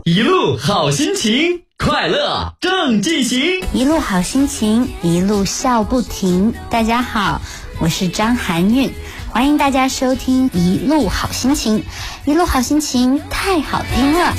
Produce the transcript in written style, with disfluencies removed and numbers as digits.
一路好心情，快乐正进行。 一路好心情，一路笑不停。大家好，我是张含韵，欢迎大家收听一路好心情。一路好心情太好听了。